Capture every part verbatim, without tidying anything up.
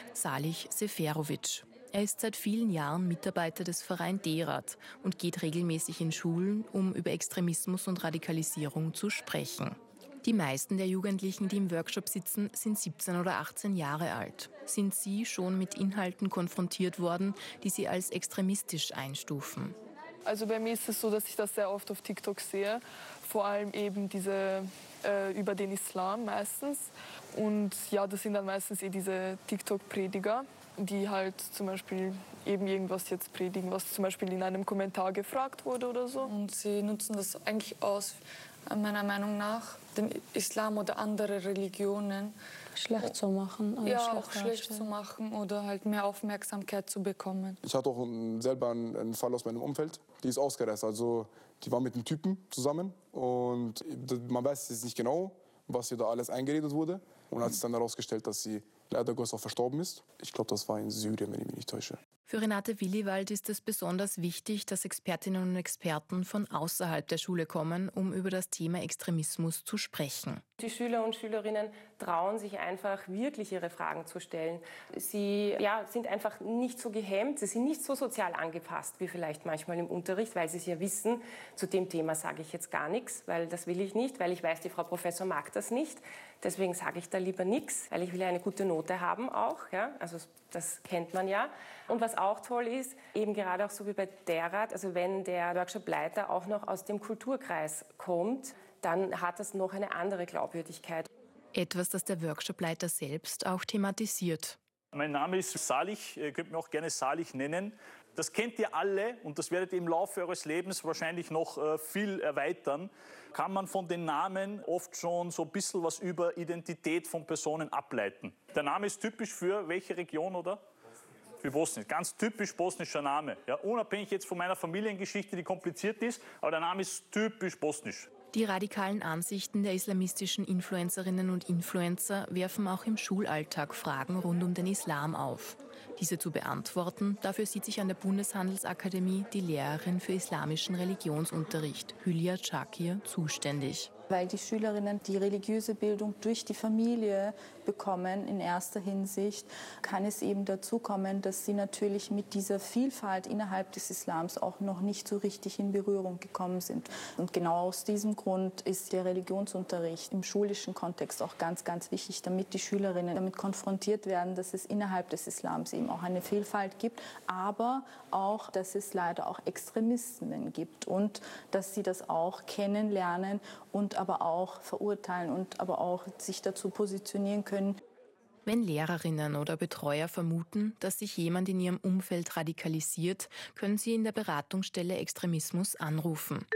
Salih Seferovic. Er ist seit vielen Jahren Mitarbeiter des Vereins DERAT und geht regelmäßig in Schulen, um über Extremismus und Radikalisierung zu sprechen. Die meisten der Jugendlichen, die im Workshop sitzen, sind siebzehn oder achtzehn Jahre alt. Sind sie schon mit Inhalten konfrontiert worden, die sie als extremistisch einstufen? Also bei mir ist es so, dass ich das sehr oft auf TikTok sehe. Vor allem eben diese äh, über den Islam meistens. Und ja, das sind dann meistens eh diese TikTok-Prediger, die halt zum Beispiel eben irgendwas jetzt predigen, was zum Beispiel in einem Kommentar gefragt wurde oder so. Und sie nutzen das eigentlich aus, meiner Meinung nach, den Islam oder andere Religionen schlecht zu machen. Oder ja, schlecht auch schlecht zu machen oder halt mehr Aufmerksamkeit zu bekommen. Ich hatte auch selber einen Fall aus meinem Umfeld, die ist ausgereist. Also die war mit einem Typen zusammen und man weiß jetzt nicht genau, was ihr da alles eingeredet wurde. Und hat sich dann herausgestellt, dass sie leider Gottes auch verstorben ist. Ich glaube, das war in Syrien, wenn ich mich nicht täusche. Für Renate Williwald ist es besonders wichtig, dass Expertinnen und Experten von außerhalb der Schule kommen, um über das Thema Extremismus zu sprechen. Die Schüler und Schülerinnen trauen sich einfach, wirklich ihre Fragen zu stellen. Sie ja, sind einfach nicht so gehemmt, sie sind nicht so sozial angepasst wie vielleicht manchmal im Unterricht, weil sie es ja wissen, zu dem Thema sage ich jetzt gar nichts, weil das will ich nicht, weil ich weiß, die Frau Professor mag das nicht. Deswegen sage ich da lieber nichts, weil ich will ja eine gute Note haben auch. Ja? Also das kennt man ja. Und was auch toll ist, eben gerade auch so wie bei DERAT, also wenn der Workshopleiter auch noch aus dem Kulturkreis kommt, dann hat das noch eine andere Glaubwürdigkeit. Etwas, das der Workshopleiter selbst auch thematisiert. Mein Name ist Salih, ihr könnt mich auch gerne Salih nennen. Das kennt ihr alle und das werdet ihr im Laufe eures Lebens wahrscheinlich noch äh, viel erweitern. Kann man von den Namen oft schon so ein bisschen was über Identität von Personen ableiten. Der Name ist typisch für welche Region, oder? Für Bosnien. Ganz typisch bosnischer Name. Ja, unabhängig jetzt von meiner Familiengeschichte, die kompliziert ist, aber der Name ist typisch bosnisch. Die radikalen Ansichten der islamistischen Influencerinnen und Influencer werfen auch im Schulalltag Fragen rund um den Islam auf. Diese zu beantworten, dafür sieht sich an der Bundeshandelsakademie die Lehrerin für islamischen Religionsunterricht, Hülya Çakir, zuständig. Weil die Schülerinnen die religiöse Bildung durch die Familie bekommen in erster Hinsicht, kann es eben dazu kommen, dass sie natürlich mit dieser Vielfalt innerhalb des Islams auch noch nicht so richtig in Berührung gekommen sind. Und genau aus diesem Grund ist der Religionsunterricht im schulischen Kontext auch ganz, ganz wichtig, damit die Schülerinnen damit konfrontiert werden, dass es innerhalb des Islams eben auch eine Vielfalt gibt, aber auch, dass es leider auch Extremismen gibt und dass sie das auch kennenlernen und aber auch verurteilen und aber auch sich dazu positionieren können. Wenn Lehrerinnen oder Betreuer vermuten, dass sich jemand in ihrem Umfeld radikalisiert, können sie in der Beratungsstelle Extremismus anrufen.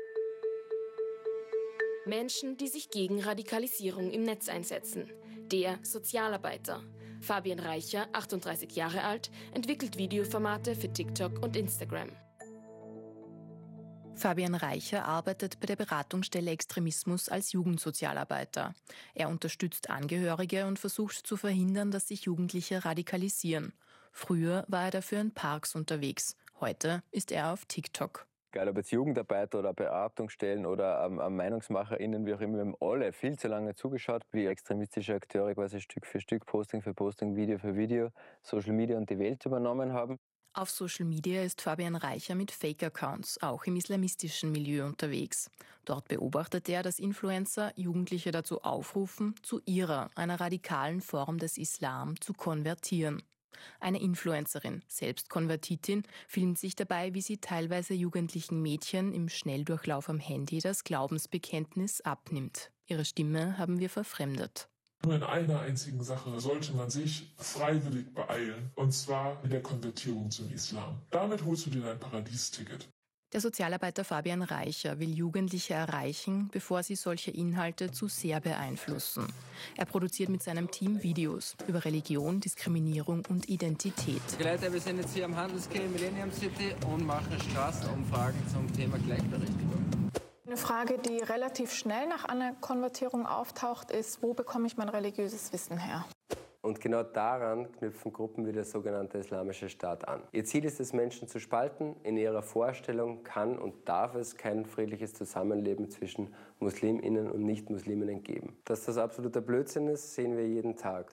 Menschen, die sich gegen Radikalisierung im Netz einsetzen. Der Sozialarbeiter. Fabian Reicher, achtunddreißig Jahre alt, entwickelt Videoformate für TikTok und Instagram. Fabian Reicher arbeitet bei der Beratungsstelle Extremismus als Jugendsozialarbeiter. Er unterstützt Angehörige und versucht zu verhindern, dass sich Jugendliche radikalisieren. Früher war er dafür in Parks unterwegs. Heute ist er auf TikTok. Egal ob jetzt Jugendarbeiter oder Beratungsstellen oder ähm, MeinungsmacherInnen, wie auch immer, wir haben alle viel zu lange zugeschaut, wie extremistische Akteure quasi Stück für Stück, Posting für Posting, Video für Video, Social Media und die Welt übernommen haben. Auf Social Media ist Fabian Reicher mit Fake-Accounts, auch im islamistischen Milieu unterwegs. Dort beobachtet er, dass Influencer Jugendliche dazu aufrufen, zu ihrer, einer radikalen Form des Islam zu konvertieren. Eine Influencerin, selbst Konvertitin, filmt sich dabei, wie sie teilweise jugendlichen Mädchen im Schnelldurchlauf am Handy das Glaubensbekenntnis abnimmt. Ihre Stimme haben wir verfremdet. Nur in einer einzigen Sache sollte man sich freiwillig beeilen, und zwar in der Konvertierung zum Islam. Damit holst du dir dein Paradiesticket. Der Sozialarbeiter Fabian Reicher will Jugendliche erreichen, bevor sie solche Inhalte zu sehr beeinflussen. Er produziert mit seinem Team Videos über Religion, Diskriminierung und Identität. Leute, wir sind jetzt hier am Handelsquai Millennium City und machen Straßenumfragen zum Thema Gleichberechtigung. Eine Frage, die relativ schnell nach einer Konvertierung auftaucht, ist, wo bekomme ich mein religiöses Wissen her? Und genau daran knüpfen Gruppen wie der sogenannte Islamische Staat an. Ihr Ziel ist es, Menschen zu spalten. In ihrer Vorstellung kann und darf es kein friedliches Zusammenleben zwischen MuslimInnen und Nicht-Musliminnen geben. Dass das absoluter Blödsinn ist, sehen wir jeden Tag.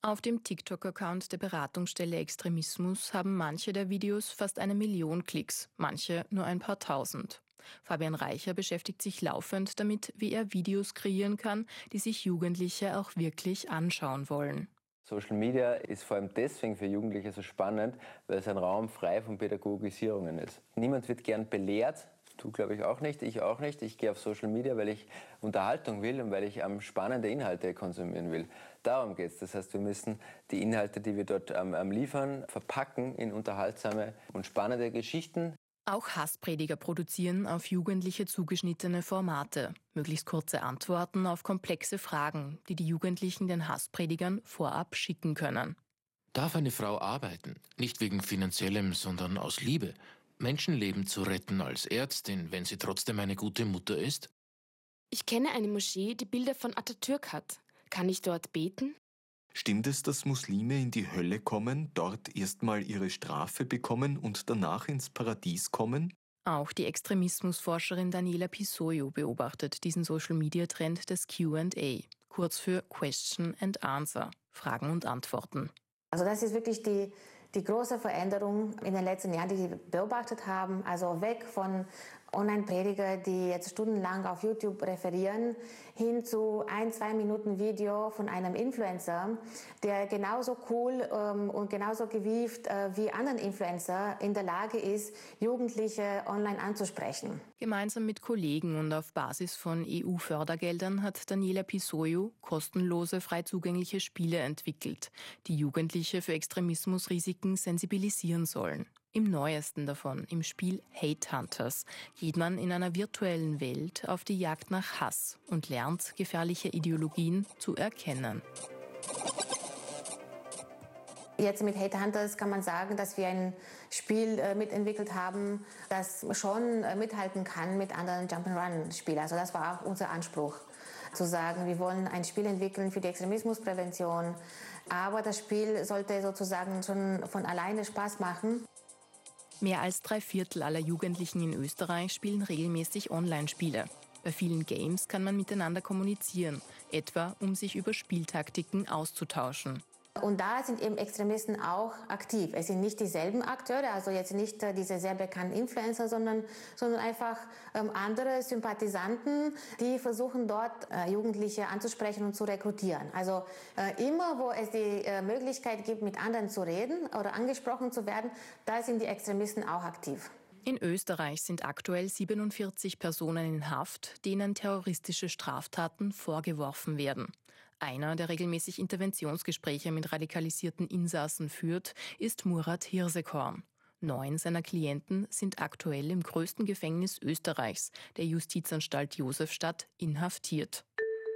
Auf dem TikTok-Account der Beratungsstelle Extremismus haben manche der Videos fast eine Million Klicks, manche nur ein paar tausend. Fabian Reicher beschäftigt sich laufend damit, wie er Videos kreieren kann, die sich Jugendliche auch wirklich anschauen wollen. Social Media ist vor allem deswegen für Jugendliche so spannend, weil es ein Raum frei von Pädagogisierungen ist. Niemand wird gern belehrt, du glaube ich auch nicht, ich auch nicht. Ich gehe auf Social Media, weil ich Unterhaltung will und weil ich ähm, spannende Inhalte konsumieren will. Darum geht es. Das heißt, wir müssen die Inhalte, die wir dort ähm, liefern, verpacken in unterhaltsame und spannende Geschichten. Auch Hassprediger produzieren auf Jugendliche zugeschnittene Formate. Möglichst kurze Antworten auf komplexe Fragen, die die Jugendlichen den Hasspredigern vorab schicken können. Darf eine Frau arbeiten? Nicht wegen Finanziellem, sondern aus Liebe. Menschenleben zu retten als Ärztin, wenn sie trotzdem eine gute Mutter ist? Ich kenne eine Moschee, die Bilder von Atatürk hat. Kann ich dort beten? Stimmt es, dass Muslime in die Hölle kommen, dort erstmal ihre Strafe bekommen und danach ins Paradies kommen? Auch die Extremismusforscherin Daniela Pisoio beobachtet diesen Social-Media-Trend des Q and A, kurz für Question and Answer, Fragen und Antworten. Also das ist wirklich die, die große Veränderung in den letzten Jahren, die wir beobachtet haben. Also weg von Online-Prediger, die jetzt stundenlang auf YouTube referieren, hin zu ein, zwei Minuten Video von einem Influencer, der genauso cool ähm, und genauso gewieft äh, wie anderen Influencer in der Lage ist, Jugendliche online anzusprechen. Gemeinsam mit Kollegen und auf Basis von E U-Fördergeldern hat Daniela Pisoio kostenlose, frei zugängliche Spiele entwickelt, die Jugendliche für Extremismusrisiken sensibilisieren sollen. Im neuesten davon, im Spiel Hate Hunters, geht man in einer virtuellen Welt auf die Jagd nach Hass und lernt, gefährliche Ideologien zu erkennen. Jetzt mit Hate Hunters kann man sagen, dass wir ein Spiel äh, mitentwickelt haben, das schon äh, mithalten kann mit anderen Jump'n'Run-Spielen. Also das war auch unser Anspruch, zu sagen, wir wollen ein Spiel entwickeln für die Extremismusprävention, aber das Spiel sollte sozusagen schon von alleine Spaß machen. Mehr als drei Viertel aller Jugendlichen in Österreich spielen regelmäßig Online-Spiele. Bei vielen Games kann man miteinander kommunizieren, etwa um sich über Spieltaktiken auszutauschen. Und da sind eben Extremisten auch aktiv. Es sind nicht dieselben Akteure, also jetzt nicht äh, diese sehr bekannten Influencer, sondern, sondern einfach ähm, andere Sympathisanten, die versuchen dort äh, Jugendliche anzusprechen und zu rekrutieren. Also äh, immer, wo es die äh, Möglichkeit gibt, mit anderen zu reden oder angesprochen zu werden, da sind die Extremisten auch aktiv. In Österreich sind aktuell siebenundvierzig Personen in Haft, denen terroristische Straftaten vorgeworfen werden. Einer, der regelmäßig Interventionsgespräche mit radikalisierten Insassen führt, ist Murat Hirsekorn. Neun seiner Klienten sind aktuell im größten Gefängnis Österreichs, der Justizanstalt Josefstadt, inhaftiert.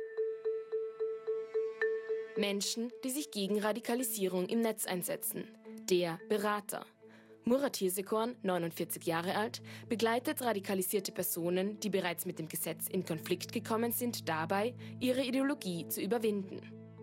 Menschen, die sich gegen Radikalisierung im Netz einsetzen. Der Berater. Murat Hirsekorn, neunundvierzig Jahre alt, begleitet radikalisierte Personen, die bereits mit dem Gesetz in Konflikt gekommen sind, dabei, ihre Ideologie zu überwinden.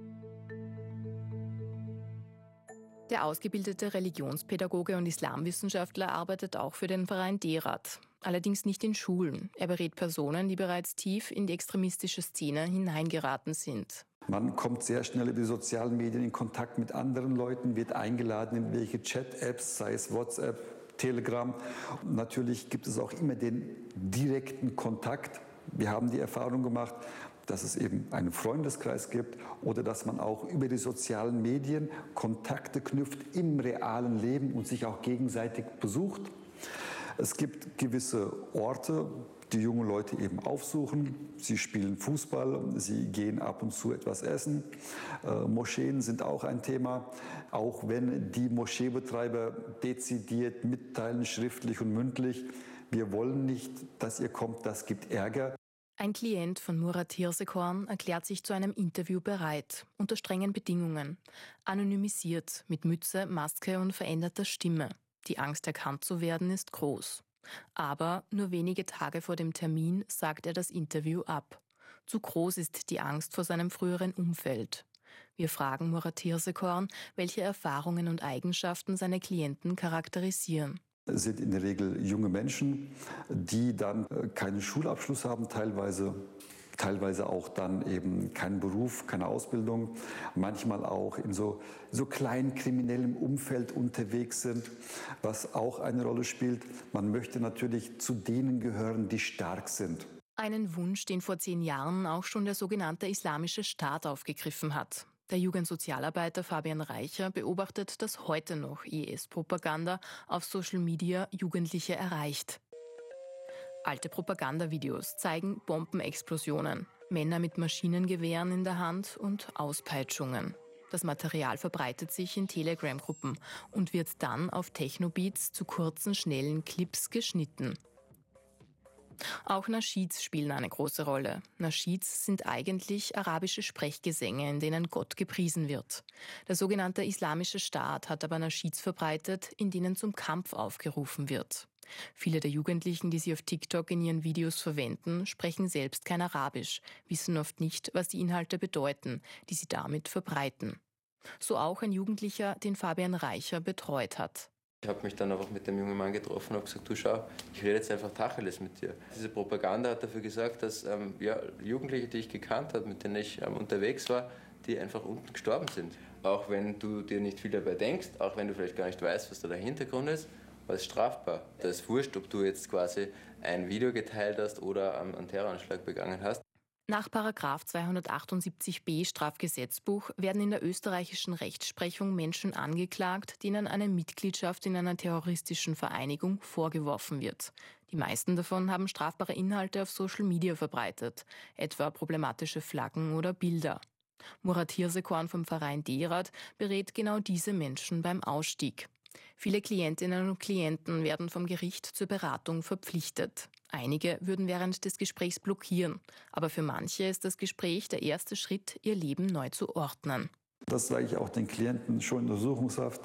Der ausgebildete Religionspädagoge und Islamwissenschaftler arbeitet auch für den Verein D-Rat. Allerdings nicht in Schulen. Er berät Personen, die bereits tief in die extremistische Szene hineingeraten sind. Man kommt sehr schnell über die sozialen Medien in Kontakt mit anderen Leuten, wird eingeladen in welche Chat-Apps, sei es WhatsApp, Telegram. Und natürlich gibt es auch immer den direkten Kontakt. Wir haben die Erfahrung gemacht, dass es eben einen Freundeskreis gibt oder dass man auch über die sozialen Medien Kontakte knüpft im realen Leben und sich auch gegenseitig besucht. Es gibt gewisse Orte, die junge Leute eben aufsuchen. Sie spielen Fußball, sie gehen ab und zu etwas essen. Äh, Moscheen sind auch ein Thema, auch wenn die Moscheebetreiber dezidiert mitteilen, schriftlich und mündlich, wir wollen nicht, dass ihr kommt, das gibt Ärger. Ein Klient von Murat Hirsekorn erklärt sich zu einem Interview bereit, unter strengen Bedingungen, anonymisiert, mit Mütze, Maske und veränderter Stimme. Die Angst, erkannt zu werden, ist groß. Aber nur wenige Tage vor dem Termin sagt er das Interview ab. Zu groß ist die Angst vor seinem früheren Umfeld. Wir fragen Murat Hirsekorn, welche Erfahrungen und Eigenschaften seine Klienten charakterisieren. Es sind in der Regel junge Menschen, die dann keinen Schulabschluss haben, teilweise teilweise auch dann eben keinen Beruf, keine Ausbildung, manchmal auch in so, so kleinen kriminellem Umfeld unterwegs sind, was auch eine Rolle spielt. Man möchte natürlich zu denen gehören, die stark sind. Einen Wunsch, den vor zehn Jahren auch schon der sogenannte Islamische Staat aufgegriffen hat. Der Jugendsozialarbeiter Fabian Reicher beobachtet, dass heute noch I S-Propaganda auf Social Media Jugendliche erreicht. Alte Propagandavideos zeigen Bombenexplosionen, Männer mit Maschinengewehren in der Hand und Auspeitschungen. Das Material verbreitet sich in Telegram-Gruppen und wird dann auf Techno-Beats zu kurzen, schnellen Clips geschnitten. Auch Naschids spielen eine große Rolle. Naschids sind eigentlich arabische Sprechgesänge, in denen Gott gepriesen wird. Der sogenannte Islamische Staat hat aber Naschids verbreitet, in denen zum Kampf aufgerufen wird. Viele der Jugendlichen, die sie auf TikTok in ihren Videos verwenden, sprechen selbst kein Arabisch, wissen oft nicht, was die Inhalte bedeuten, die sie damit verbreiten. So auch ein Jugendlicher, den Fabian Reicher betreut hat. Ich habe mich dann einfach mit dem jungen Mann getroffen und habe gesagt, du schau, ich rede jetzt einfach Tacheles mit dir. Diese Propaganda hat dafür gesorgt, dass ähm, ja, Jugendliche, die ich gekannt habe, mit denen ich ähm, unterwegs war, die einfach unten gestorben sind. Auch wenn du dir nicht viel dabei denkst, auch wenn du vielleicht gar nicht weißt, was da der Hintergrund ist, war es strafbar. Da ist wurscht, ob du jetzt quasi ein Video geteilt hast oder ähm, einen Terroranschlag begangen hast. Nach Paragraph zweihundertachtundsiebzig b Strafgesetzbuch werden in der österreichischen Rechtsprechung Menschen angeklagt, denen eine Mitgliedschaft in einer terroristischen Vereinigung vorgeworfen wird. Die meisten davon haben strafbare Inhalte auf Social Media verbreitet, etwa problematische Flaggen oder Bilder. Murat Hirsekorn vom Verein D-Rat berät genau diese Menschen beim Ausstieg. Viele Klientinnen und Klienten werden vom Gericht zur Beratung verpflichtet. Einige würden während des Gesprächs blockieren, aber für manche ist das Gespräch der erste Schritt, ihr Leben neu zu ordnen. Das sage ich auch den Klienten schon in Untersuchungshaft.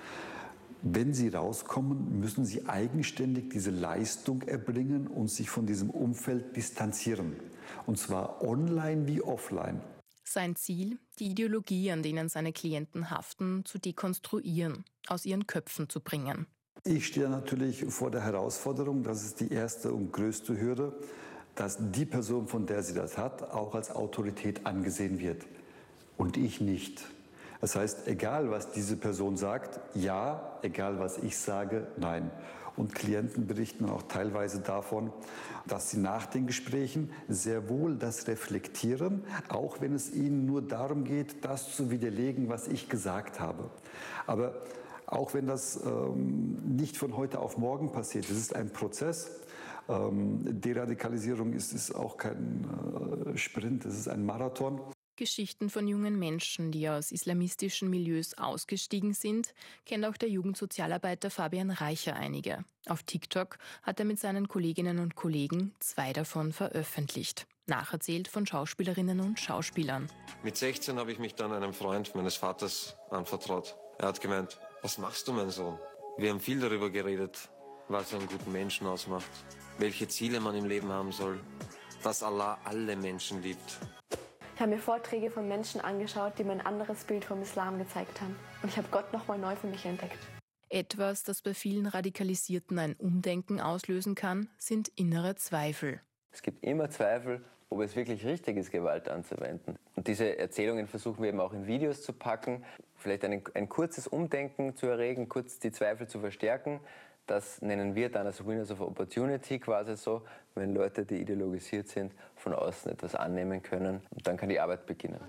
Wenn sie rauskommen, müssen sie eigenständig diese Leistung erbringen und sich von diesem Umfeld distanzieren. Und zwar online wie offline. Sein Ziel, die Ideologie, an denen seine Klienten haften, zu dekonstruieren, aus ihren Köpfen zu bringen. Ich stehe natürlich vor der Herausforderung, das ist die erste und größte Hürde, dass die Person, von der sie das hat, auch als Autorität angesehen wird und ich nicht. Das heißt, egal was diese Person sagt, ja, egal was ich sage, nein. Und Klienten berichten auch teilweise davon, dass sie nach den Gesprächen sehr wohl das reflektieren, auch wenn es ihnen nur darum geht, das zu widerlegen, was ich gesagt habe. Aber auch wenn das ähm, nicht von heute auf morgen passiert, es ist ein Prozess. Ähm, Deradikalisierung ist, ist auch kein äh, Sprint, es ist ein Marathon. Geschichten von jungen Menschen, die aus islamistischen Milieus ausgestiegen sind, kennt auch der Jugendsozialarbeiter Fabian Reicher einige. Auf TikTok hat er mit seinen Kolleginnen und Kollegen zwei davon veröffentlicht. Nacherzählt von Schauspielerinnen und Schauspielern. Mit sechzehn habe ich mich dann einem Freund meines Vaters anvertraut. Er hat gemeint, was machst du, mein Sohn? Wir haben viel darüber geredet, was einen guten Menschen ausmacht, welche Ziele man im Leben haben soll, dass Allah alle Menschen liebt. Ich habe mir Vorträge von Menschen angeschaut, die mir ein anderes Bild vom Islam gezeigt haben. Und ich habe Gott nochmal neu für mich entdeckt. Etwas, das bei vielen Radikalisierten ein Umdenken auslösen kann, sind innere Zweifel. Es gibt immer Zweifel, ob es wirklich richtig ist, Gewalt anzuwenden. Und diese Erzählungen versuchen wir eben auch in Videos zu packen, vielleicht ein, ein kurzes Umdenken zu erregen, kurz die Zweifel zu verstärken. Das nennen wir dann als Winners of Opportunity quasi so, wenn Leute, die ideologisiert sind, von außen etwas annehmen können. Und dann kann die Arbeit beginnen.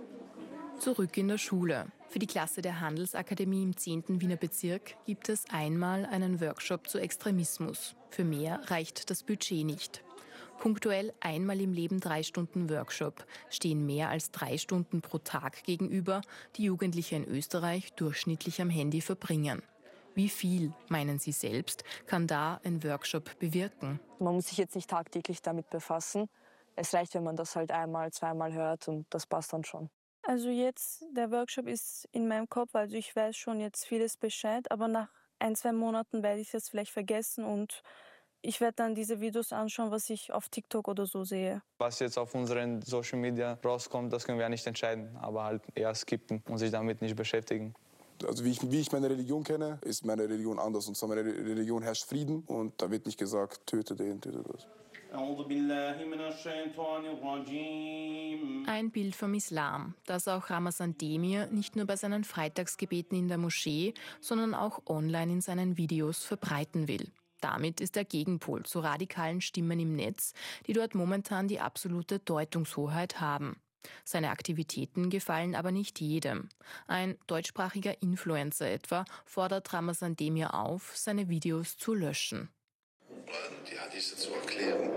Zurück in der Schule. Für die Klasse der Handelsakademie im zehnten Wiener Bezirk gibt es einmal einen Workshop zu Extremismus. Für mehr reicht das Budget nicht. Punktuell einmal im Leben drei Stunden Workshop stehen mehr als drei Stunden pro Tag gegenüber, die Jugendliche in Österreich durchschnittlich am Handy verbringen. Wie viel, meinen Sie selbst, kann da ein Workshop bewirken? Man muss sich jetzt nicht tagtäglich damit befassen. Es reicht, wenn man das halt einmal, zweimal hört und das passt dann schon. Also jetzt, der Workshop ist in meinem Kopf, also ich weiß schon jetzt vieles Bescheid, aber nach ein, zwei Monaten werde ich das vielleicht vergessen und ich werde dann diese Videos anschauen, was ich auf TikTok oder so sehe. Was jetzt auf unseren Social Media rauskommt, das können wir ja nicht entscheiden, aber halt eher skippen und sich damit nicht beschäftigen. Also wie ich, wie ich meine Religion kenne, ist meine Religion anders. Und zwar meine Religion herrscht Frieden und da wird nicht gesagt, töte den, töte das. Ein Bild vom Islam, das auch Ramazan Demir nicht nur bei seinen Freitagsgebeten in der Moschee, sondern auch online in seinen Videos verbreiten will. Damit ist er Gegenpol zu radikalen Stimmen im Netz, die dort momentan die absolute Deutungshoheit haben. Seine Aktivitäten gefallen aber nicht jedem. Ein deutschsprachiger Influencer etwa fordert Ramazan Demir auf, seine Videos zu löschen. Die Hadithe zu erklären.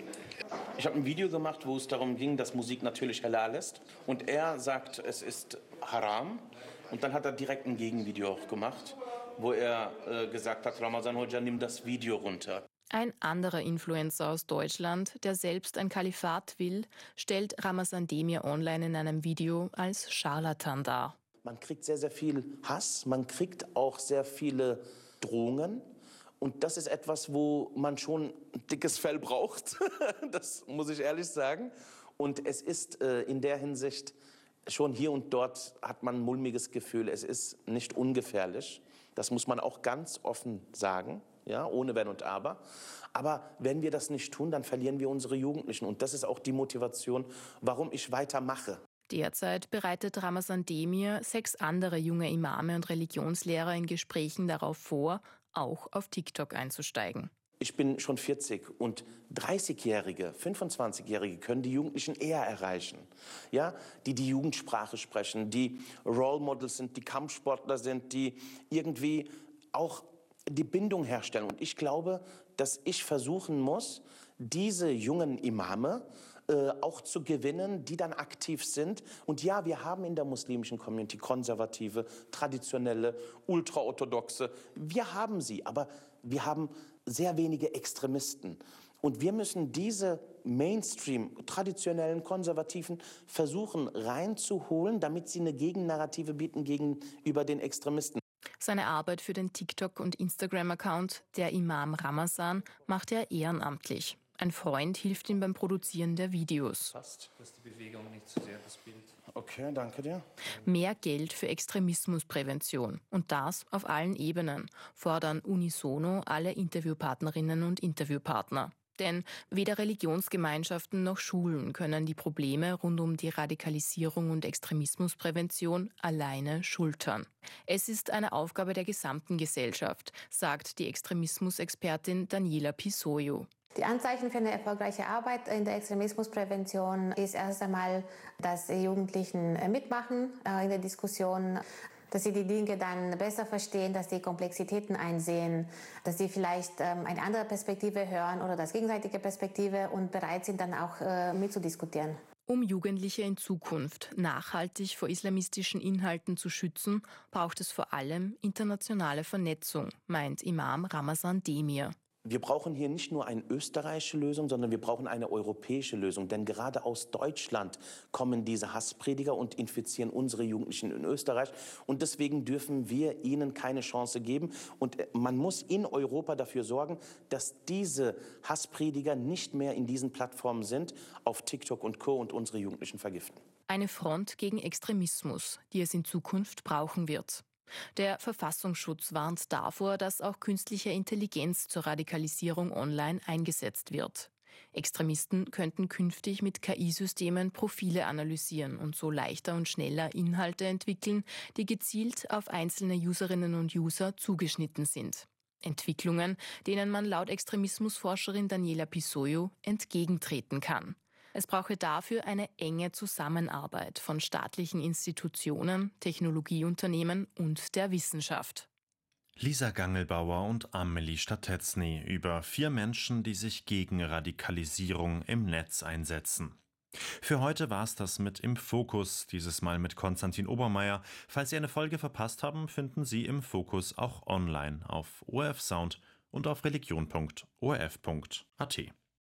Ich habe ein Video gemacht, wo es darum ging, dass Musik natürlich halal ist. Und er sagt, es ist haram. Und dann hat er direkt ein Gegenvideo auch gemacht, wo er äh, gesagt hat, Ramazan Hoxha, nimm das Video runter. Ein anderer Influencer aus Deutschland, der selbst ein Kalifat will, stellt Ramazan Demir online in einem Video als Scharlatan dar. Man kriegt sehr, sehr viel Hass, man kriegt auch sehr viele Drohungen. Und das ist etwas, wo man schon ein dickes Fell braucht, das muss ich ehrlich sagen. Und es ist äh, in der Hinsicht, schon hier und dort hat man ein mulmiges Gefühl, es ist nicht ungefährlich. Das muss man auch ganz offen sagen. Ja, ohne Wenn und Aber. Aber wenn wir das nicht tun, dann verlieren wir unsere Jugendlichen. Und das ist auch die Motivation, warum ich weitermache. Derzeit bereitet Ramazan Demir sechs andere junge Imame und Religionslehrer in Gesprächen darauf vor, auch auf TikTok einzusteigen. Ich bin schon vierzig und dreißigjährige, fünfundzwanzigjährige können die Jugendlichen eher erreichen. Ja, die die Jugendsprache sprechen, die Role Models sind, die Kampfsportler sind, die irgendwie auch die Bindung herstellen. Und ich glaube, dass ich versuchen muss, diese jungen Imame äh, auch zu gewinnen, die dann aktiv sind. Und ja, wir haben in der muslimischen Community konservative, traditionelle, ultraorthodoxe. Wir haben sie, aber wir haben sehr wenige Extremisten. Und wir müssen diese Mainstream, traditionellen, konservativen versuchen reinzuholen, damit sie eine Gegennarrative bieten gegenüber den Extremisten. Seine Arbeit für den TikTok- und Instagram-Account Der Imam Ramazan macht er ehrenamtlich. Ein Freund hilft ihm beim Produzieren der Videos. Passt, dass die Bewegung nicht zu sehr das Bild. Okay, danke dir. Mehr Geld für Extremismusprävention. Und das auf allen Ebenen, fordern unisono alle Interviewpartnerinnen und Interviewpartner. Denn weder Religionsgemeinschaften noch Schulen können die Probleme rund um die Radikalisierung und Extremismusprävention alleine schultern. Es ist eine Aufgabe der gesamten Gesellschaft, sagt die Extremismusexpertin Daniela Pisoio. Die Anzeichen für eine erfolgreiche Arbeit in der Extremismusprävention ist erst einmal, dass die Jugendlichen mitmachen in der Diskussion, dass sie die Dinge dann besser verstehen, dass sie Komplexitäten einsehen, dass sie vielleicht ähm, eine andere Perspektive hören oder das gegenseitige Perspektive und bereit sind, dann auch äh, mitzudiskutieren. Um Jugendliche in Zukunft nachhaltig vor islamistischen Inhalten zu schützen, braucht es vor allem internationale Vernetzung, meint Imam Ramazan Demir. Wir brauchen hier nicht nur eine österreichische Lösung, sondern wir brauchen eine europäische Lösung. Denn gerade aus Deutschland kommen diese Hassprediger und infizieren unsere Jugendlichen in Österreich. Und deswegen dürfen wir ihnen keine Chance geben. Und man muss in Europa dafür sorgen, dass diese Hassprediger nicht mehr in diesen Plattformen sind, auf TikTok und Co. und unsere Jugendlichen vergiften. Eine Front gegen Extremismus, die es in Zukunft brauchen wird. Der Verfassungsschutz warnt davor, dass auch künstliche Intelligenz zur Radikalisierung online eingesetzt wird. Extremisten könnten künftig mit K I-Systemen Profile analysieren und so leichter und schneller Inhalte entwickeln, die gezielt auf einzelne Userinnen und User zugeschnitten sind. Entwicklungen, denen man laut Extremismusforscherin Daniela Pisoio entgegentreten kann. Es brauche dafür eine enge Zusammenarbeit von staatlichen Institutionen, Technologieunternehmen und der Wissenschaft. Lisa Gangelbauer und Amelie Statetzny über vier Menschen, die sich gegen Radikalisierung im Netz einsetzen. Für heute war es das mit Im Fokus, dieses Mal mit Konstantin Obermeier. Falls Sie eine Folge verpasst haben, finden Sie Im Fokus auch online auf O R F Sound und auf religion punkt o r f punkt a t.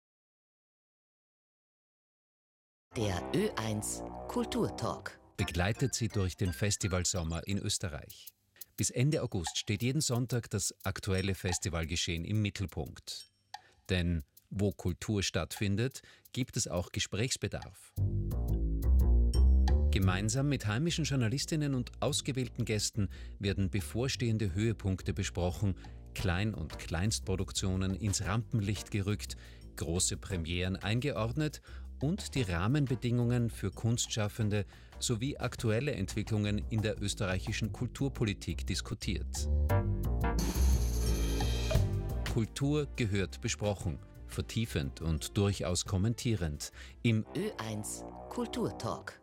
Der Ö eins Kulturtalk begleitet Sie durch den Festivalsommer in Österreich. Bis Ende August steht jeden Sonntag das aktuelle Festivalgeschehen im Mittelpunkt. Denn wo Kultur stattfindet, gibt es auch Gesprächsbedarf. Gemeinsam mit heimischen Journalistinnen und ausgewählten Gästen werden bevorstehende Höhepunkte besprochen, Klein- und Kleinstproduktionen ins Rampenlicht gerückt, große Premieren eingeordnet und die Rahmenbedingungen für Kunstschaffende sowie aktuelle Entwicklungen in der österreichischen Kulturpolitik diskutiert. Kultur gehört besprochen, vertiefend und durchaus kommentierend im Ö eins Kulturtalk.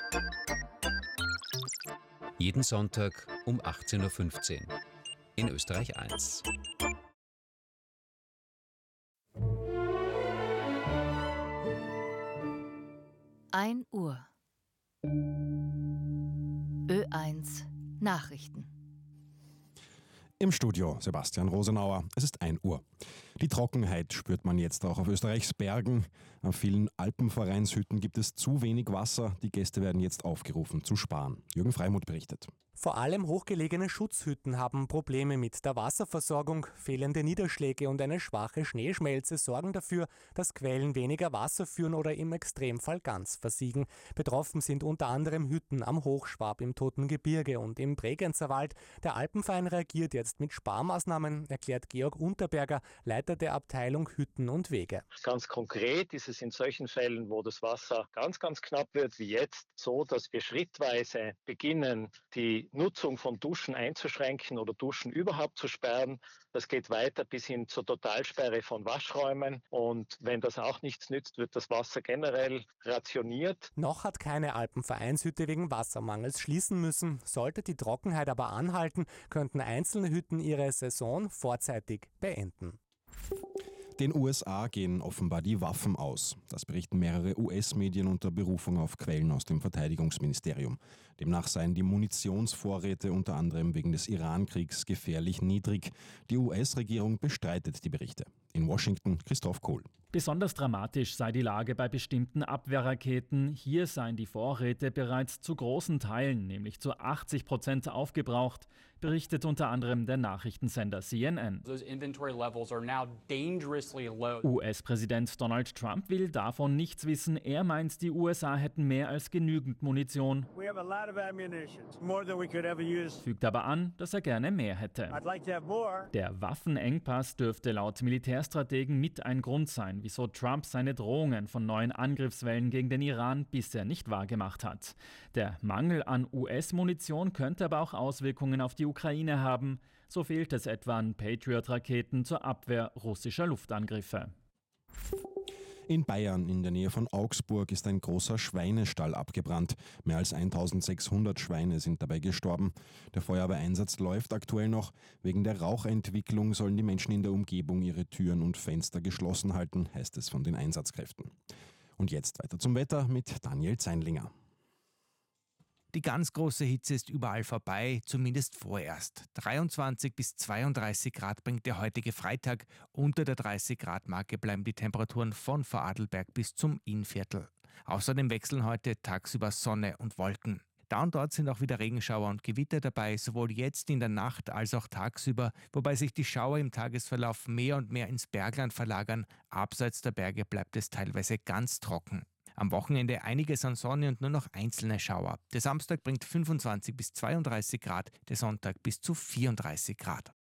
Jeden Sonntag um achtzehn Uhr fünfzehn in Österreich eins. ein Uhr. Ö eins Nachrichten. Im Studio Sebastian Rosenauer. Es ist ein Uhr. Die Trockenheit spürt man jetzt auch auf Österreichs Bergen. An vielen Alpenvereinshütten gibt es zu wenig Wasser. Die Gäste werden jetzt aufgerufen zu sparen. Jürgen Freimuth berichtet. Vor allem hochgelegene Schutzhütten haben Probleme mit der Wasserversorgung. Fehlende Niederschläge und eine schwache Schneeschmelze sorgen dafür, dass Quellen weniger Wasser führen oder im Extremfall ganz versiegen. Betroffen sind unter anderem Hütten am Hochschwab, im Toten Gebirge und im Bregenzerwald. Der Alpenverein reagiert jetzt mit Sparmaßnahmen, erklärt Georg Unterberger, Leiter der Abteilung Hütten und Wege. Ganz konkret ist es in solchen Fällen, wo das Wasser ganz, ganz knapp wird, wie jetzt, so, dass wir schrittweise beginnen, die Nutzung von Duschen einzuschränken oder Duschen überhaupt zu sperren. Das geht weiter bis hin zur Totalsperre von Waschräumen. Und wenn das auch nichts nützt, wird das Wasser generell rationiert. Noch hat keine Alpenvereinshütte wegen Wassermangels schließen müssen. Sollte die Trockenheit aber anhalten, könnten einzelne Hütten ihre Saison vorzeitig beenden. Den U S A gehen offenbar die Waffen aus. Das berichten mehrere U S-Medien unter Berufung auf Quellen aus dem Verteidigungsministerium. Demnach seien die Munitionsvorräte unter anderem wegen des Iran-Kriegs gefährlich niedrig. Die U S-Regierung bestreitet die Berichte. In Washington Christoph Kohl. Besonders dramatisch sei die Lage bei bestimmten Abwehrraketen. Hier seien die Vorräte bereits zu großen Teilen, nämlich zu achtzig Prozent aufgebraucht, berichtet unter anderem der Nachrichtensender C N N. U S-Präsident Donald Trump will davon nichts wissen. Er meint, die U S A hätten mehr als genügend Munition. Fügt aber an, dass er gerne mehr hätte. Der Waffenengpass dürfte laut Militärstrategen mit ein Grund sein, wieso Trump seine Drohungen von neuen Angriffswellen gegen den Iran bisher nicht wahrgemacht hat. Der Mangel an U S-Munition könnte aber auch Auswirkungen auf die Ukraine haben. So fehlt es etwa an Patriot-Raketen zur Abwehr russischer Luftangriffe. In Bayern, in der Nähe von Augsburg, ist ein großer Schweinestall abgebrannt. Mehr als eintausendsechshundert Schweine sind dabei gestorben. Der Feuerwehreinsatz läuft aktuell noch. Wegen der Rauchentwicklung sollen die Menschen in der Umgebung ihre Türen und Fenster geschlossen halten, heißt es von den Einsatzkräften. Und jetzt weiter zum Wetter mit Daniel Zeinlinger. Die ganz große Hitze ist überall vorbei, zumindest vorerst. dreiundzwanzig bis zweiunddreißig Grad bringt der heutige Freitag. Unter der dreißig Grad Marke bleiben die Temperaturen von Vorarlberg bis zum Innviertel. Außerdem wechseln heute tagsüber Sonne und Wolken. Da und dort sind auch wieder Regenschauer und Gewitter dabei, sowohl jetzt in der Nacht als auch tagsüber, wobei sich die Schauer im Tagesverlauf mehr und mehr ins Bergland verlagern. Abseits der Berge bleibt es teilweise ganz trocken. Am Wochenende einiges an Sonne und nur noch einzelne Schauer. Der Samstag bringt fünfundzwanzig bis zweiunddreißig Grad, der Sonntag bis zu vierunddreißig Grad.